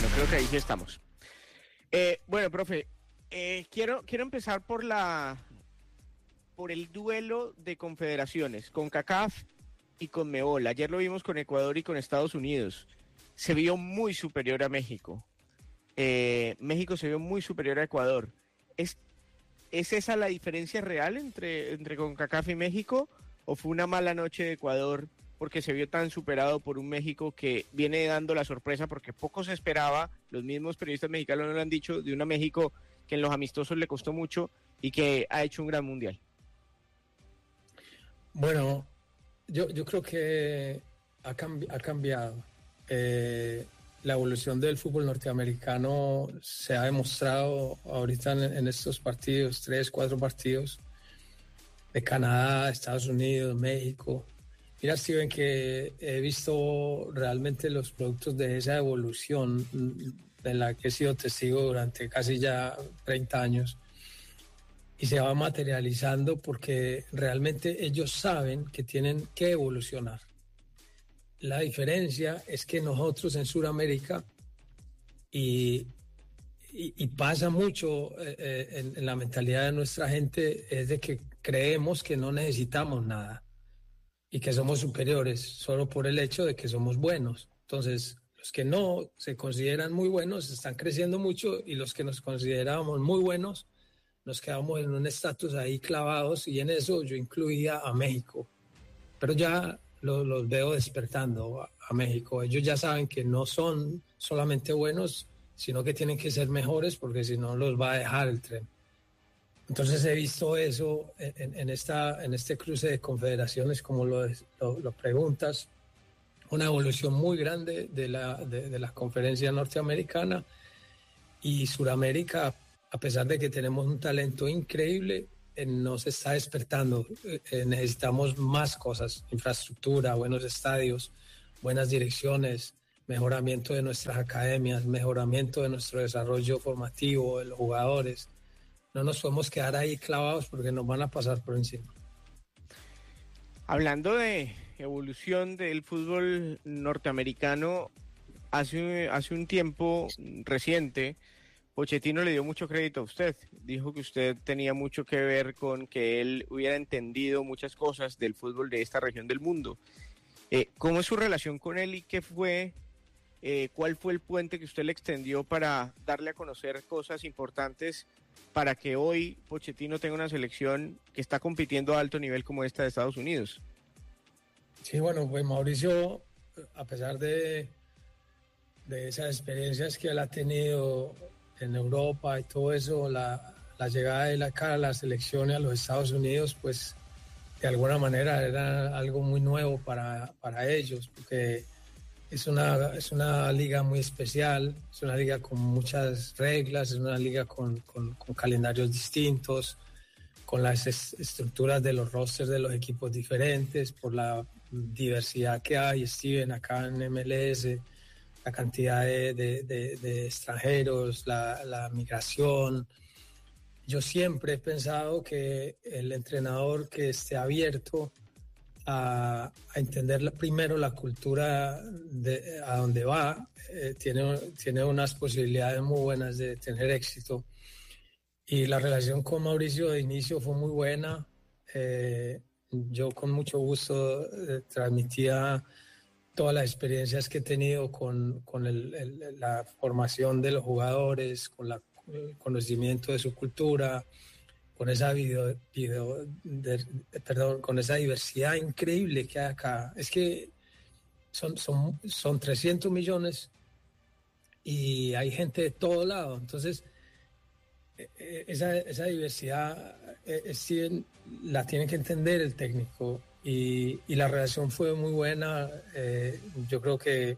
creo que ahí sí estamos. Bueno, profe, quiero empezar por el duelo de confederaciones, con CONCACAF y con Conmebol. Ayer lo vimos con Ecuador y con Estados Unidos. Se vio muy superior a México. México se vio muy superior a Ecuador. ¿Es esa la diferencia real entre CONCACAF y México? ¿O fue una mala noche de Ecuador porque se vio tan superado por un México que viene dando la sorpresa, porque poco se esperaba, los mismos periodistas mexicanos lo han dicho, de una México que en los amistosos le costó mucho y que ha hecho un gran mundial? Bueno, yo creo que ha cambiado. La evolución del fútbol norteamericano se ha demostrado ahorita en estos partidos, 3, 4 partidos, de Canadá, Estados Unidos, México. Mira, Steven, que he visto realmente los productos de esa evolución de la que he sido testigo durante casi ya 30 años y se va materializando porque realmente ellos saben que tienen que evolucionar. La diferencia es que nosotros en Sudamérica, y pasa mucho en la mentalidad de nuestra gente, es de que creemos que no necesitamos nada y que somos superiores solo por el hecho de que somos buenos. Entonces, los que no se consideran muy buenos están creciendo mucho y los que nos considerábamos muy buenos nos quedamos en un estatus ahí clavados, y en eso yo incluía a México. Pero ya los veo despertando a México. Ellos ya saben que no son solamente buenos, sino que tienen que ser mejores porque si no los va a dejar el tren. Entonces he visto eso en este cruce de confederaciones, como lo preguntas, una evolución muy grande de la conferencia norteamericana, y Suramérica, a pesar de que tenemos un talento increíble, nos está despertando. Necesitamos más cosas: infraestructura, buenos estadios, buenas direcciones, mejoramiento de nuestras academias, mejoramiento de nuestro desarrollo formativo de los jugadores. No nos podemos quedar ahí clavados porque nos van a pasar por encima. Hablando de evolución del fútbol norteamericano, hace un tiempo reciente, Pochettino le dio mucho crédito a usted. Dijo que usted tenía mucho que ver con que él hubiera entendido muchas cosas del fútbol de esta región del mundo. ¿Cómo es su relación con él y cuál fue el puente que usted le extendió para darle a conocer cosas importantes para que hoy Pochettino tenga una selección que está compitiendo a alto nivel como esta de Estados Unidos? Sí, bueno, pues Mauricio, a pesar de esas experiencias que él ha tenido en Europa y todo eso, la llegada de él acá a la selección y a los Estados Unidos, pues de alguna manera era algo muy nuevo para ellos, porque es una liga muy especial, es una liga con muchas reglas, es una liga con calendarios distintos, con las estructuras de los rosters de los equipos diferentes, por la diversidad que hay, Steven, acá en MLS, la cantidad de extranjeros, la migración. Yo siempre he pensado que el entrenador que esté abierto a entender primero la cultura a donde va, tiene unas posibilidades muy buenas de tener éxito. Y la relación con Mauricio de inicio fue muy buena. Yo con mucho gusto transmitía todas las experiencias que he tenido con la formación de los jugadores, con el conocimiento de su cultura, con esa con esa diversidad increíble que hay acá. Es que son 300 millones y hay gente de todo lado. Entonces, esa diversidad la tiene que entender el técnico, y la relación fue muy buena. Yo creo que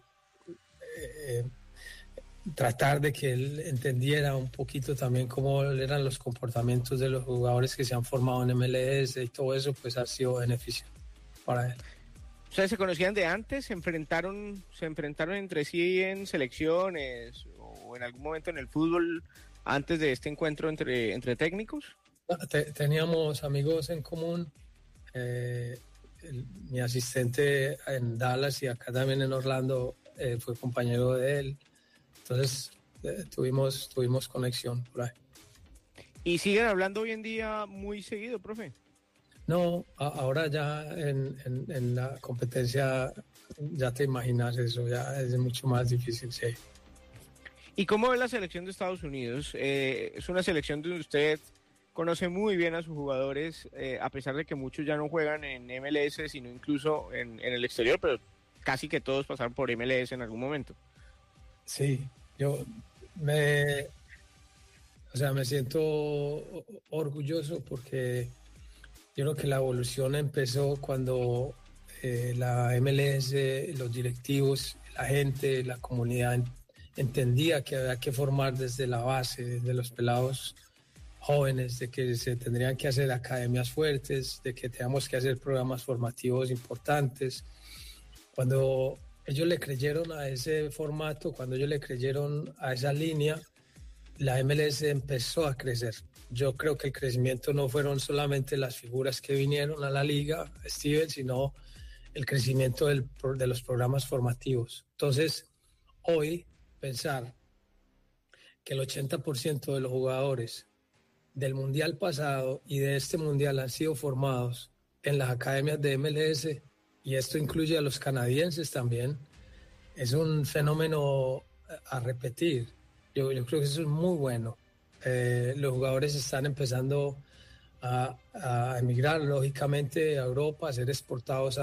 tratar de que él entendiera un poquito también cómo eran los comportamientos de los jugadores que se han formado en MLS y todo eso, pues ha sido beneficio para él. ¿Ustedes se conocían de antes? ¿Se enfrentaron entre sí en selecciones o en algún momento en el fútbol antes de este encuentro entre técnicos? Teníamos amigos en común. Mi asistente en Dallas y acá también en Orlando fue compañero de él. Entonces tuvimos conexión por ahí. ¿Y siguen hablando hoy en día muy seguido, profe? No, ahora ya en la competencia, ya te imaginas eso, ya es mucho más difícil, sí. ¿Y cómo ve la selección de Estados Unidos? Es una selección donde usted conoce muy bien a sus jugadores, a pesar de que muchos ya no juegan en MLS, sino incluso en el exterior, pero casi que todos pasaron por MLS en algún momento. Sí, me siento orgulloso porque yo creo que la evolución empezó cuando la MLS, los directivos, la gente, la comunidad entendía que había que formar desde la base, desde los pelados jóvenes, de que se tendrían que hacer academias fuertes, de que teníamos que hacer programas formativos importantes. Cuando ellos le creyeron a ese formato, cuando ellos le creyeron a esa línea, la MLS empezó a crecer. Yo creo que el crecimiento no fueron solamente las figuras que vinieron a la liga, Steven, sino el crecimiento de los programas formativos. Entonces, hoy pensar que el 80% de los jugadores del mundial pasado y de este mundial han sido formados en las academias de MLS, y esto incluye a los canadienses también, es un fenómeno a repetir. Yo creo que eso es muy bueno. Los jugadores están empezando a emigrar, lógicamente, a Europa, a ser exportados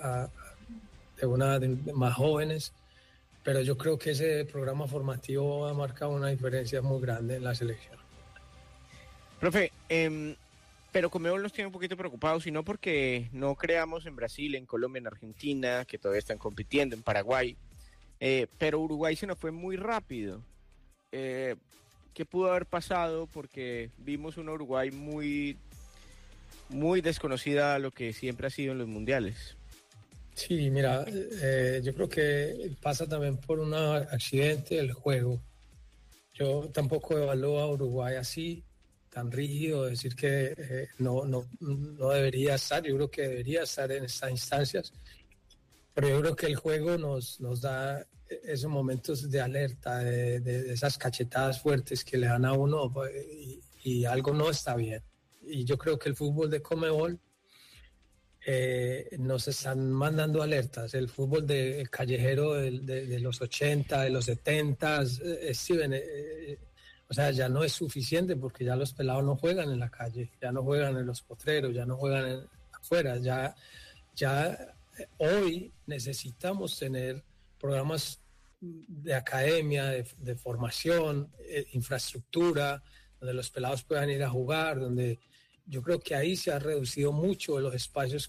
de más jóvenes, pero yo creo que ese programa formativo ha marcado una diferencia muy grande en la selección. Profe, pero Conmebol nos tiene un poquito preocupados, y no porque no creamos en Brasil, en Colombia, en Argentina, que todavía están compitiendo, en Paraguay, pero Uruguay se nos fue muy rápido. ¿Qué pudo haber pasado? Porque vimos una Uruguay muy, muy desconocida a lo que siempre ha sido en los mundiales. Sí, mira, yo creo que pasa también por un accidente del juego. Yo tampoco evalúo a Uruguay así, tan rígido, decir que no debería estar. Yo creo que debería estar en estas instancias, pero yo creo que el juego nos da esos momentos de alerta, de esas cachetadas fuertes que le dan a uno, y algo no está bien. Y yo creo que el fútbol de Conmebol nos están mandando alertas. El fútbol el callejero de los 80, de los 70, Steven, o sea, ya no es suficiente, porque ya los pelados no juegan en la calle, ya no juegan en los potreros, ya no juegan afuera. Ya hoy necesitamos tener programas de academia, de formación, infraestructura, donde los pelados puedan ir a jugar, donde yo creo que ahí se ha reducido mucho los espacios